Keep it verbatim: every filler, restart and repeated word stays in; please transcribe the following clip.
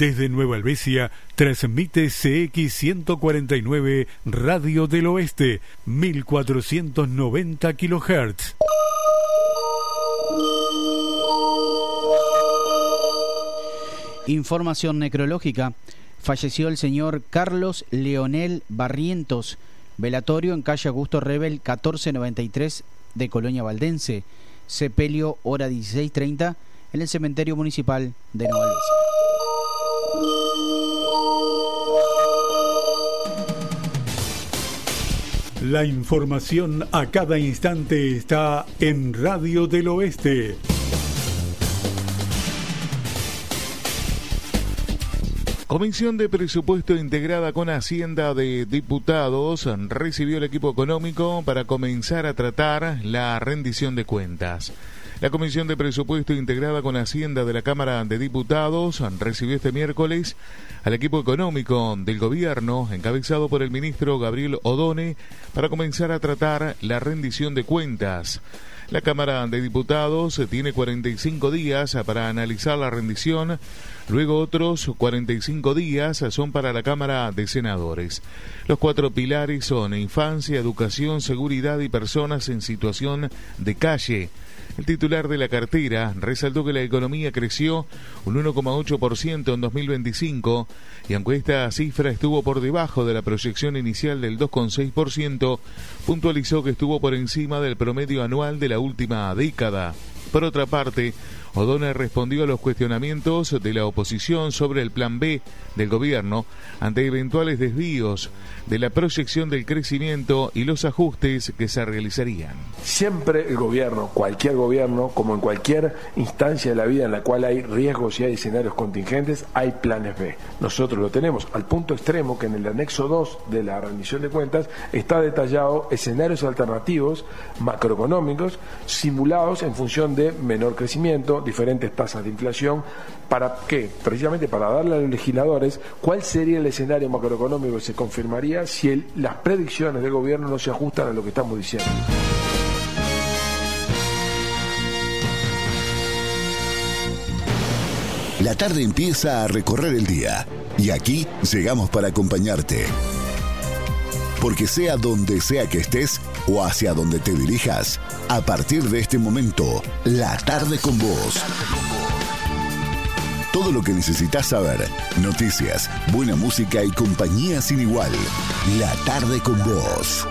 Desde Nueva Helvecia, transmite C X ciento cuarenta y nueve Radio del Oeste, mil cuatrocientos noventa kilohertz. Información necrológica. Falleció el señor Carlos Leonel Barrientos. Velatorio en calle Augusto Rebel catorce noventa y tres de Colonia Valdense. Sepelio, hora dieciséis treinta, en el cementerio municipal de Nueva Helvecia. La información a cada instante está en Radio del Oeste. Comisión de Presupuesto integrada con Hacienda de Diputados recibió el equipo económico para comenzar a tratar la rendición de cuentas. La Comisión de Presupuesto integrada con Hacienda de la Cámara de Diputados recibió este miércoles al equipo económico del gobierno, encabezado por el ministro Gabriel Odone, para comenzar a tratar la rendición de cuentas. La Cámara de Diputados tiene cuarenta y cinco días para analizar la rendición, luego otros cuarenta y cinco días son para la Cámara de Senadores. Los cuatro pilares son infancia, educación, seguridad y personas en situación de calle. El titular de la cartera resaltó que la economía creció un uno coma ocho por ciento en dos mil veinticinco y aunque esta cifra estuvo por debajo de la proyección inicial del dos coma seis por ciento, puntualizó que estuvo por encima del promedio anual de la última década. Por otra parte, Odone respondió a los cuestionamientos de la oposición sobre el plan B del gobierno ante eventuales desvíos de la proyección del crecimiento y los ajustes que se realizarían. Siempre el gobierno, cualquier gobierno, como en cualquier instancia de la vida en la cual hay riesgos y hay escenarios contingentes, hay planes B. Nosotros lo tenemos al punto extremo que en el anexo dos de la rendición de cuentas está detallado escenarios alternativos macroeconómicos simulados en función de menor crecimiento, diferentes tasas de inflación. ¿Para qué? Precisamente para darle a los legisladores cuál sería el escenario macroeconómico que se confirmaría si el, las predicciones del gobierno no se ajustan a lo que estamos diciendo. La tarde empieza a recorrer el día y aquí llegamos para acompañarte. Porque sea donde sea que estés o hacia donde te dirijas, a partir de este momento, La Tarde con Vos. Todo lo que necesitas saber, noticias, buena música y compañía sin igual. La Tarde con Vos.